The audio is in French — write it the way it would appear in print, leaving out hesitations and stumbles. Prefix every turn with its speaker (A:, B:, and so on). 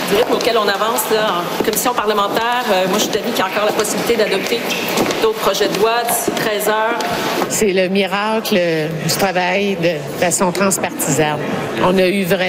A: du rythme auquel on avance là, en commission parlementaire. Moi, je suis d'avis qu'il y a encore la possibilité d'adopter d'autres projets de loi d'ici 13 heures.
B: C'est le miracle du travail de façon transpartisane. On a eu vraiment